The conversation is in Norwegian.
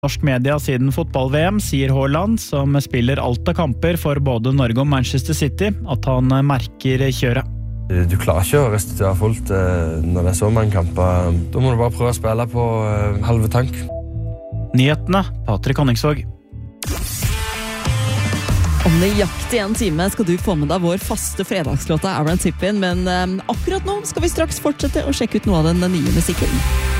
Norsk media siden fotball-VM, sier Haaland, som spiller alt av kamper for både Norge og Manchester City, at han merker kjøret. Du klarer ikke å restituere fullt når det så mange kamper. Da må du bare prøve å spille på halve tank. Nyhetene, Patrick Honningsvåg. Om nøyaktig en time skal du få med deg vår faste fredagslåta Aaron Tippin, men akkurat nå skal vi straks fortsette å sjekke ut noe av den nye musikken.